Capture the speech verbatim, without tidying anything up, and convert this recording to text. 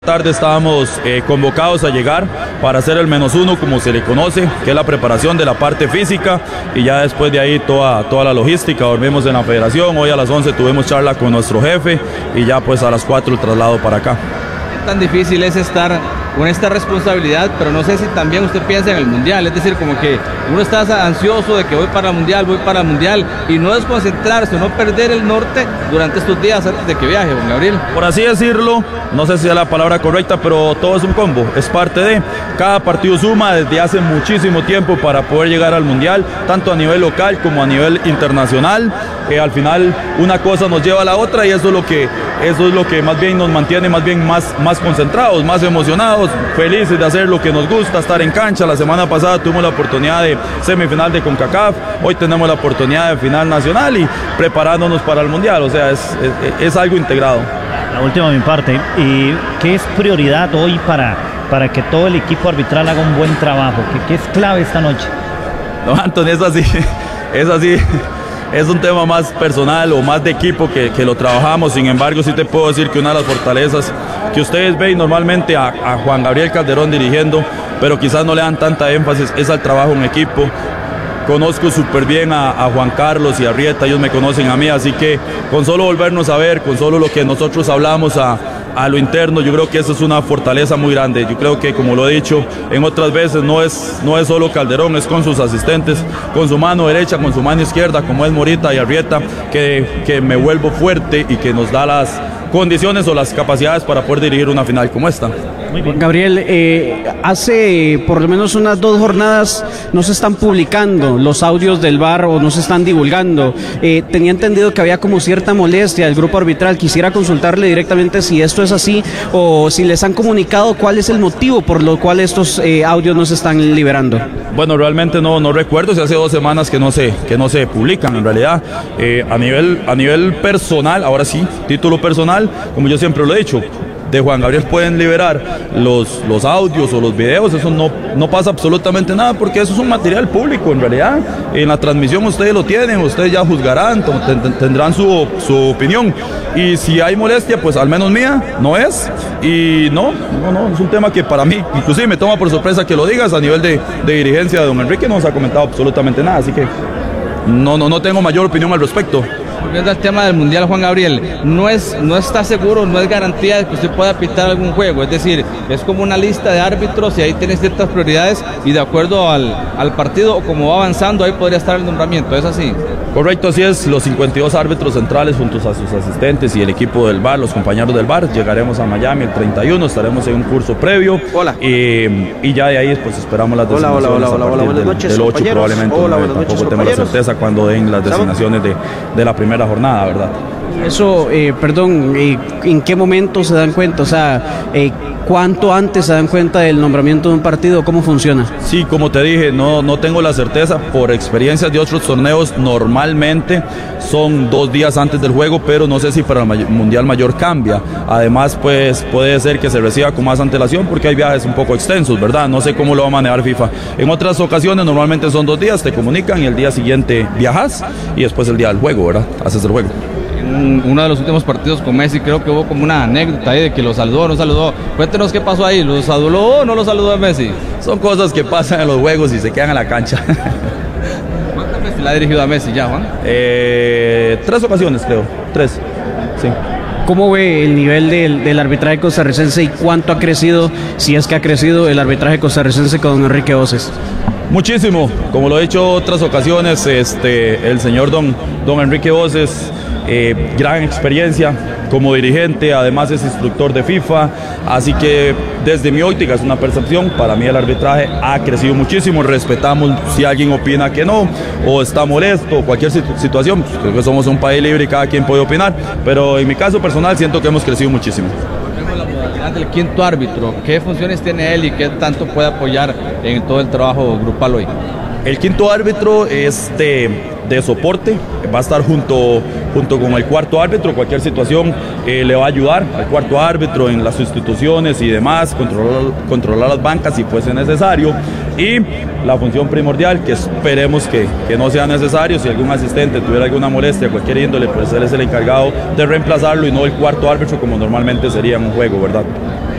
Tarde estábamos eh, convocados a llegar para hacer el menos uno, como se le conoce, que es la preparación de la parte física, y ya después de ahí toda, toda la logística. Dormimos en la federación, hoy a las once tuvimos charla con nuestro jefe y ya pues a las cuatro el traslado para acá. ¿Qué tan difícil es estar con esta responsabilidad? Pero no sé si también usted piensa en el mundial, es decir, como que uno está ansioso de que voy para el mundial, voy para el mundial, y no desconcentrarse, no perder el norte durante estos días antes de que viaje, don Gabriel. Por así decirlo, no sé si es la palabra correcta, pero todo es un combo, es parte de, cada partido suma desde hace muchísimo tiempo para poder llegar al mundial, tanto a nivel local como a nivel internacional. Eh, al final una cosa nos lleva a la otra y eso es lo que, eso es lo que más bien nos mantiene más bien más, más concentrados, más emocionados, felices de hacer lo que nos gusta, estar en cancha. La semana pasada tuvimos la oportunidad de semifinal de CONCACAF, hoy tenemos la oportunidad de final nacional y preparándonos para el mundial, o sea, es, es, es algo integrado. La última de mi parte, ¿y qué es prioridad hoy para, para que todo el equipo arbitral haga un buen trabajo? ¿Qué, qué es clave esta noche? No, Antonio, es así, es así. Es un tema más personal o más de equipo que, que lo trabajamos. Sin embargo, sí te puedo decir que una de las fortalezas que ustedes ven normalmente a, a Juan Gabriel Calderón dirigiendo, pero quizás no le dan tanta énfasis, es al trabajo en equipo. Conozco súper bien a, a Juan Carlos y a Rieta, ellos me conocen a mí, así que con solo volvernos a ver, con solo lo que nosotros hablamos a, a lo interno, yo creo que eso es una fortaleza muy grande. Yo creo que, como lo he dicho en otras veces, no es, no es solo Calderón, es con sus asistentes, con su mano derecha, con su mano izquierda, como es Morita y Arrieta, que, que me vuelvo fuerte y que nos da las condiciones o las capacidades para poder dirigir una final como esta. Muy bien. Gabriel, eh, hace por lo menos unas dos jornadas no se están publicando los audios del V A R o no se están divulgando. Eh, tenía entendido que había como cierta molestia del grupo arbitral. Quisiera consultarle directamente si esto es así o si les han comunicado cuál es el motivo por lo cual estos eh, audios no se están liberando. Bueno, realmente no, no recuerdo, si hace dos semanas que no se, que no se publican en realidad. Eh, a nivel, a nivel personal, ahora sí, título personal, como yo siempre lo he dicho, de Juan Gabriel pueden liberar los, los audios o los videos, eso no, no pasa absolutamente nada porque eso es un material público en realidad. En la transmisión ustedes lo tienen, ustedes ya juzgarán, tendrán su, su opinión, y si hay molestia, pues al menos mía no es, y no, no, no, es un tema que para mí, inclusive me toma por sorpresa que lo digas. A nivel de, de dirigencia de don Enrique no nos ha comentado absolutamente nada, así que no, no, no tengo mayor opinión al respecto. Volviendo al tema del mundial, Juan Gabriel, no es, no está seguro, no es garantía de que usted pueda pitar algún juego, es decir, es como una lista de árbitros y ahí tiene ciertas prioridades y de acuerdo al, al partido o como va avanzando, ahí podría estar el nombramiento, ¿es así? Correcto, así es. Los cincuenta y dos árbitros centrales junto a sus asistentes y el equipo del V A R, los compañeros del V A R, llegaremos a Miami el treinta y uno, estaremos en un curso previo. Hola. Eh, y ya de ahí pues esperamos las hola, designaciones hola, hola, a partir hola, del, noches, del ocho probablemente. Hola, no, buenas tampoco noches, tengo la certeza cuando den las designaciones de, de la primera jornada, ¿verdad? Eso, eh, perdón, eh, ¿en qué momento se dan cuenta? O sea, eh, ¿cuánto antes se dan cuenta del nombramiento de un partido? ¿Cómo funciona? Sí, como te dije, no, no tengo la certeza. Por experiencias de otros torneos, normalmente son dos días antes del juego, pero no sé si para el may- Mundial Mayor cambia. Además, pues puede ser que se reciba con más antelación porque hay viajes un poco extensos, ¿verdad? No sé cómo lo va a manejar FIFA. En otras ocasiones, normalmente son dos días, te comunican y el día siguiente viajas y después el día del juego, ¿verdad? Haces el juego. En uno de los últimos partidos con Messi creo que hubo como una anécdota ahí de que lo saludó o no saludó. Cuéntenos qué pasó ahí, ¿lo saludó o no lo saludó a Messi? Son cosas que pasan en los juegos y se quedan en la cancha. ¿Cuántas veces le ha dirigido a Messi ya, Juan? Eh, tres ocasiones, creo. Tres. Sí. ¿Cómo ve el nivel del, del arbitraje costarricense y cuánto ha crecido, si es que ha crecido, el arbitraje costarricense con don Enrique Voces? Muchísimo, como lo he dicho otras ocasiones, este, el señor don, don Enrique Voces, eh, gran experiencia como dirigente, además es instructor de FIFA, así que desde mi óptica es una percepción, para mí el arbitraje ha crecido muchísimo, respetamos si alguien opina que no, o está molesto, o cualquier situ- situación, pues creo que somos un país libre y cada quien puede opinar, pero en mi caso personal siento que hemos crecido muchísimo. La modalidad del quinto árbitro, ¿qué funciones tiene él y qué tanto puede apoyar en todo el trabajo grupal hoy? El quinto árbitro es de, de soporte, va a estar junto, junto con el cuarto árbitro, cualquier situación eh, le va a ayudar al cuarto árbitro en las sustituciones y demás, controlar, controlar las bancas si fuese necesario, y la función primordial, que esperemos que, que no sea necesario, si algún asistente tuviera alguna molestia, cualquier índole, pues él es el encargado de reemplazarlo y no el cuarto árbitro como normalmente sería en un juego, ¿verdad?